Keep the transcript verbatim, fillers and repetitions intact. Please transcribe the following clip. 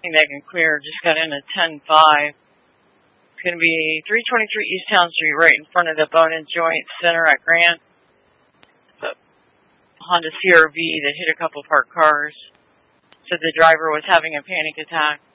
Megan Clear just got in at ten five. It's going to be three twenty-three East Town Street, right in front of the Bone and Joint Center at Grant. It's a Honda C R V that hit a couple parked cars. So the driver was having a panic attack.